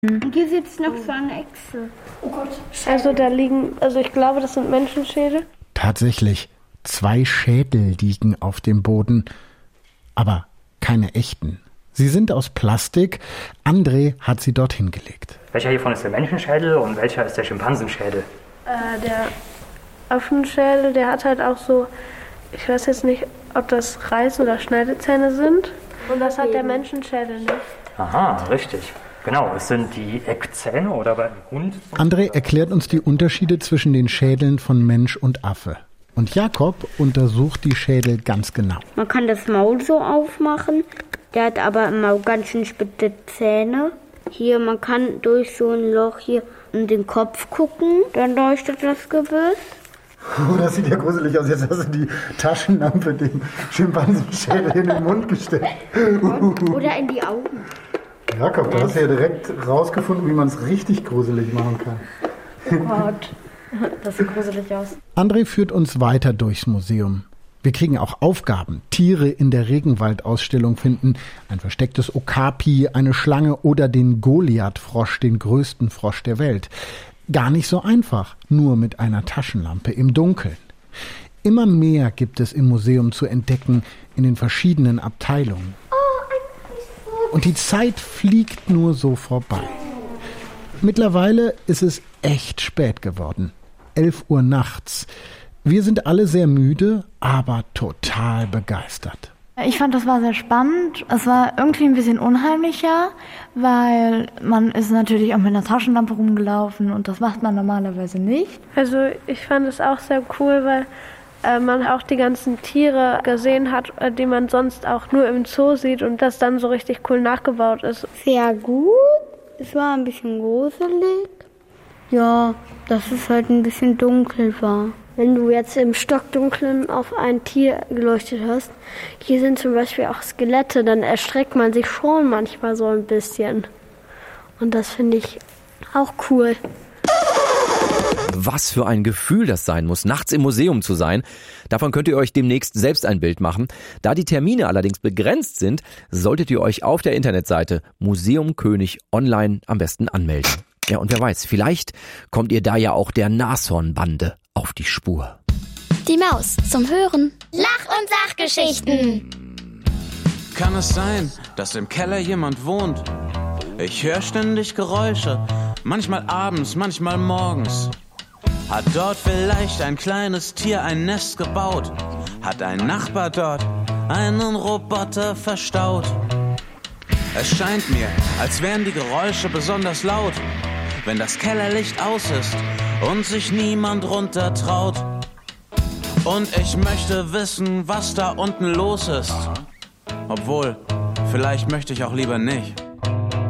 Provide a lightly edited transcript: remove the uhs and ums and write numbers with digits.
Und hier sitzt noch so eine Echse. Oh Gott. Also ich glaube, das sind Menschenschädel. Tatsächlich, 2 Schädel liegen auf dem Boden, aber keine echten. Sie sind aus Plastik. André hat sie dorthin gelegt. Welcher hiervon ist der Menschenschädel und welcher ist der Schimpansenschädel? Der Affenschädel, der hat halt auch so, ich weiß jetzt nicht, ob das Reiß- oder Schneidezähne sind. Und das hat der Menschenschädel nicht. Aha, richtig. Genau, es sind die Eckzähne oder beim Hund. André erklärt uns die Unterschiede zwischen den Schädeln von Mensch und Affe. Und Jakob untersucht die Schädel ganz genau. Man kann das Maul so aufmachen. Der hat aber im Maul ganz schön spitze Zähne. Hier, man kann durch so ein Loch hier in den Kopf gucken. Dann leuchtet das Gebiss. Oh, das sieht ja gruselig aus. Jetzt hast du die Taschenlampe dem Schimpansenschädel in den Mund gesteckt. Oder in die Augen. Jakob, du hast ja direkt rausgefunden, wie man es richtig gruselig machen kann. Oh Gott, das sieht gruselig aus. André führt uns weiter durchs Museum. Wir kriegen auch Aufgaben. Tiere in der Regenwaldausstellung finden. Ein verstecktes Okapi, eine Schlange oder den Goliath-Frosch, den größten Frosch der Welt. Gar nicht so einfach, nur mit einer Taschenlampe im Dunkeln. Immer mehr gibt es im Museum zu entdecken in den verschiedenen Abteilungen. Und die Zeit fliegt nur so vorbei. Mittlerweile ist es echt spät geworden. 11 Uhr nachts. Wir sind alle sehr müde, aber total begeistert. Ich fand, das war sehr spannend. Es war irgendwie ein bisschen unheimlicher, weil man ist natürlich auch mit einer Taschenlampe rumgelaufen und das macht man normalerweise nicht. Also ich fand es auch sehr cool, weil man auch die ganzen Tiere gesehen hat, die man sonst auch nur im Zoo sieht und das dann so richtig cool nachgebaut ist. Sehr gut. Es war ein bisschen gruselig. Ja, dass es halt ein bisschen dunkel war. Wenn du jetzt im Stockdunklen auf ein Tier geleuchtet hast, hier sind zum Beispiel auch Skelette, dann erschreckt man sich schon manchmal so ein bisschen. Und das finde ich auch cool. Was für ein Gefühl das sein muss, nachts im Museum zu sein. Davon könnt ihr euch demnächst selbst ein Bild machen. Da die Termine allerdings begrenzt sind, solltet ihr euch auf der Internetseite Museum König online am besten anmelden. Ja, und wer weiß, vielleicht kommt ihr da ja auch der Nashornbande auf die Spur. Die Maus zum Hören. Lach- und Sachgeschichten. Kann es sein, dass im Keller jemand wohnt? Ich höre ständig Geräusche, manchmal abends, manchmal morgens. Hat dort vielleicht ein kleines Tier ein Nest gebaut? Hat ein Nachbar dort einen Roboter verstaut? Es scheint mir, als wären die Geräusche besonders laut, wenn das Kellerlicht aus ist und sich niemand runter traut. Und ich möchte wissen, was da unten los ist. Obwohl, vielleicht möchte ich auch lieber nicht.